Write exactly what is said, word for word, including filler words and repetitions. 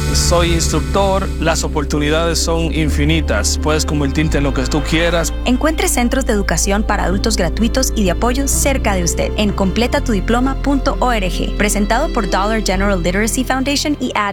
Soy instructor, las oportunidades son infinitas. Puedes convertirte en lo que tú quieras. Encuentre centros de educación para adultos gratuitos y de apoyo cerca de usted en completa tu diploma punto org. Presentado por Dollar General Literacy Foundation y Ad